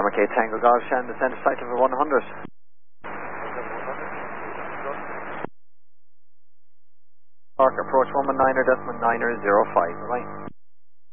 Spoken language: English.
November K Tango Golf Shan, descend to flight level 100. Park approach 119er.905, bye.